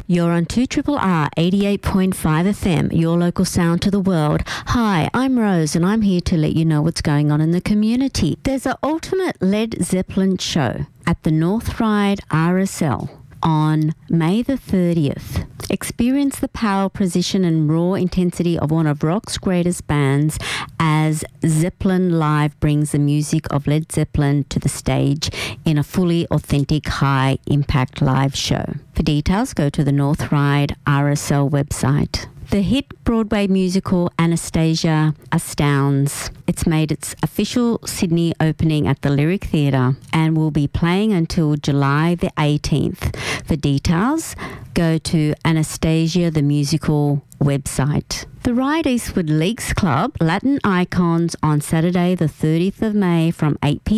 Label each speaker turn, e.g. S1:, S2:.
S1: You're on 2RRR 88.5 FM, your local sound to the world. Hi, I'm Rose and I'm here to let you know what's going on in the community. There's an ultimate Led Zeppelin show at the North Ryde RSL on May the 30th. Experience the power, precision and raw intensity of one of rock's greatest bands as Zeppelin Live brings the music of Led Zeppelin to the stage in a fully authentic high-impact live show. For details, go to the North Ryde RSL website. The hit Broadway musical Anastasia astounds. It's made its official Sydney opening at the Lyric Theatre and will be playing until July the 18th. For details, go to Anastasia the Musical website. The Ryde Eastwood Leagues Club Latin Icons on Saturday the 30th of May from 8 p.m.